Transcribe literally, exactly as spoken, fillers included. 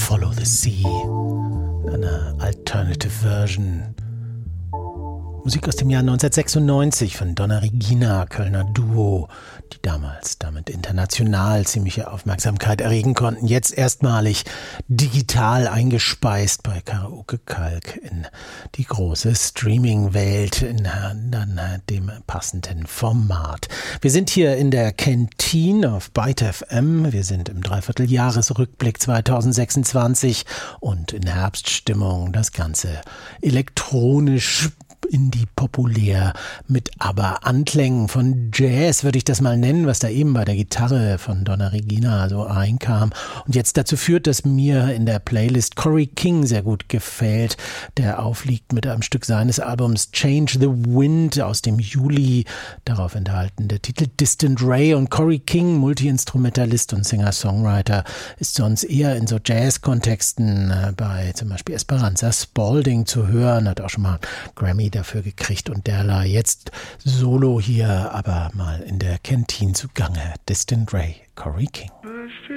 Follow the Sea, in einer Alternative Version. Musik aus dem Jahr neunzehnhundertsechsundneunzig von Donna Regina, Kölner Duo, die damals damit international ziemliche Aufmerksamkeit erregen konnten. Jetzt erstmalig digital eingespeist bei Karaoke Kalk in die große Streaming-Welt, in dann dem passenden Format. Wir sind hier in der Kantine auf Byte F M. Wir sind im Dreivierteljahresrückblick zweitausendsechsundzwanzig und in Herbststimmung. Das Ganze elektronisch Indie-populär mit aber Anklängen von Jazz, würde ich das mal nennen, was da eben bei der Gitarre von Donna Regina so reinkam und jetzt dazu führt, dass mir in der Playlist Corey King sehr gut gefällt, der aufliegt mit einem Stück seines Albums Change the Wind aus dem Juli, darauf enthalten der Titel Distant Ray. Und Corey King, Multi-Instrumentalist und Singer-Songwriter, ist sonst eher in so Jazz-Kontexten äh, bei zum Beispiel Esperanza Spalding zu hören, hat auch schon mal Grammy dafür gekriegt und derlei. Jetzt solo hier, aber mal in der Kantine zugange. Distant Ray, Corey King.